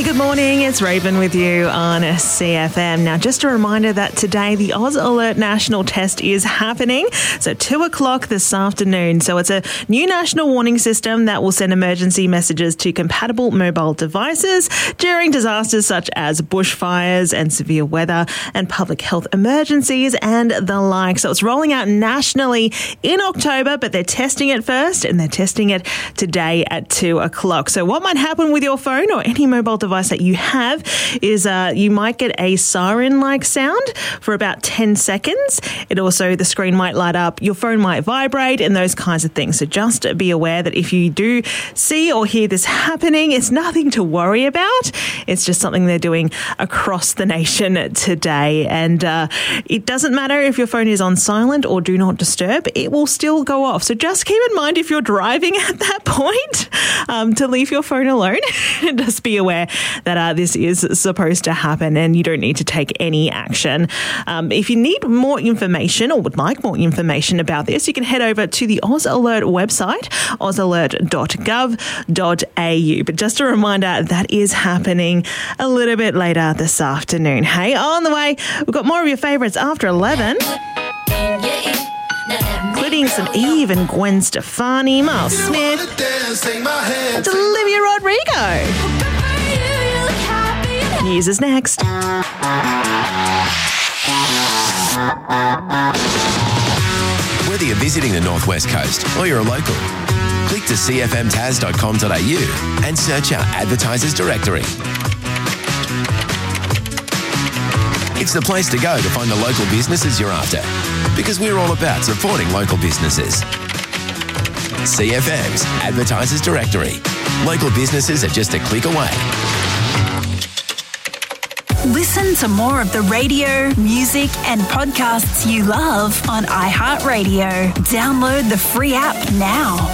good morning. It's Raven with you on CFM. Now, just a reminder that today the Oz Alert National Test is happening. So 2 o'clock this afternoon. So it's a new national warning system that will send emergency messages to compatible mobile devices during disasters such as bushfires and severe weather and public health emergencies and the like. So it's rolling out nationally in October, but they're testing it first and they're testing it today at 2 o'clock. So what might happen with your phone or any mobile device that you have is you might get a siren-like sound for about 10 seconds. The screen might light up, your phone might vibrate and those kinds of things. So just be aware that if you do see or hear this happening, it's nothing to worry about. It's just something they're doing across the nation today. And it doesn't matter if your phone is on silent or do not disturb, it will still go off. So just keep in mind if you're driving at that point to leave your phone alone. Just be aware that this is supposed to happen and you don't need to take any action. If you need more information or would like more information about this, you can head over to the Oz Alert website, ozalert.gov.au. But just a reminder, that is happening a little bit later this afternoon. Hey, on the way, we've got more of your favourites after 11. Including some Eve and Gwen Stefani, Miles Smith, and Olivia Rodrigo. News is next. Whether you're visiting the Northwest Coast or you're a local, click to cfmtas.com.au and search our advertisers directory. It's the place to go to find the local businesses you're after, because we're all about supporting local businesses. CFM's Advertisers Directory. Local businesses are just a click away. Listen to more of the radio, music and podcasts you love on iHeartRadio. Download the free app now.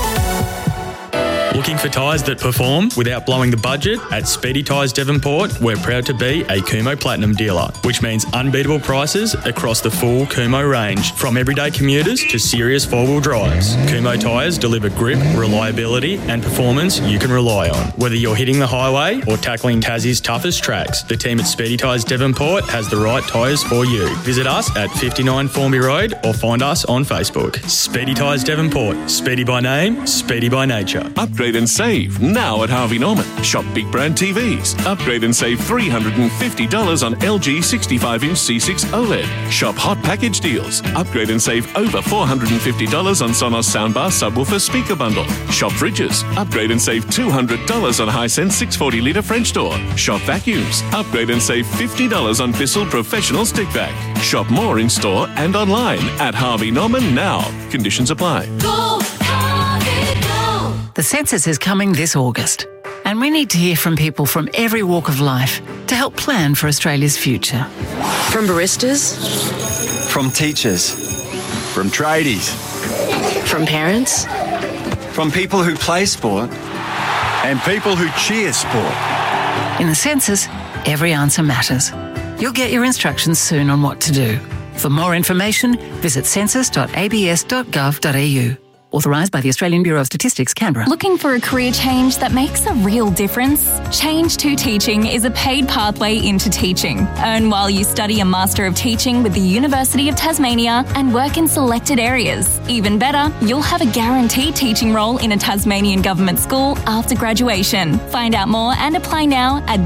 Looking for tyres that perform without blowing the budget? At Speedy Tyres Devonport, we're proud to be a Kumho Platinum dealer, which means unbeatable prices across the full Kumho range, from everyday commuters to serious four-wheel drives. Kumho tyres deliver grip, reliability and performance you can rely on. Whether you're hitting the highway or tackling Tassie's toughest tracks, the team at Speedy Tyres Devonport has the right tyres for you. Visit us at 59 Formby Road or find us on Facebook. Speedy Tyres Devonport. Speedy by name, speedy by nature. Upgrade and save now at Harvey Norman. Shop big brand TVs. Upgrade and save $350 on LG 65-inch C6 OLED. Shop hot package deals. Upgrade and save over $450 on Sonos soundbar subwoofer speaker bundle. Shop fridges. Upgrade and save $200 on Hisense 640-litre French door. Shop vacuums. Upgrade and save $50 on Bissell Professional Stick Vac. Shop more in store and online at Harvey Norman now. Conditions apply. Go Harvey, go! The census is coming this August, and we need to hear from people from every walk of life to help plan for Australia's future. From baristas, from teachers, from tradies, from parents, from people who play sport and people who cheer sport. In the census, every answer matters. You'll get your instructions soon on what to do. For more information, visit census.abs.gov.au. Authorised by the Australian Bureau of Statistics, Canberra. Looking for a career change that makes a real difference? Change to Teaching is a paid pathway into teaching. Earn while you study a Master of Teaching with the University of Tasmania and work in selected areas. Even better, you'll have a guaranteed teaching role in a Tasmanian government school after graduation. Find out more and apply now at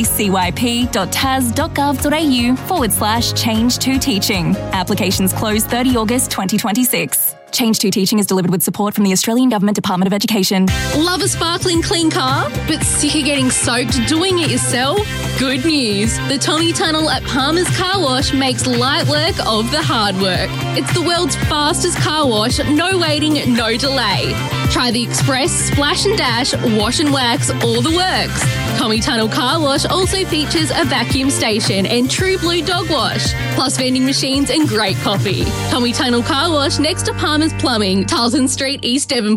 decyp.tas.gov.au/change to teaching. Applications close 30 August 2026. Change to Teaching is delivered with support from the Australian Government Department of Education. Love a sparkling clean car, but sick of getting soaked doing it yourself? Good news. The Tommy Tunnel at Palmer's Car Wash makes light work of the hard work. It's the world's fastest car wash, no waiting, no delay. Try the Express, Splash and Dash, Wash and Wax, all the works. Tommy Tunnel Car Wash also features a vacuum station and True Blue Dog Wash, plus vending machines and great coffee. Tommy Tunnel Car Wash next to Palmer's Plumbing, Tarleton Street, East Devon.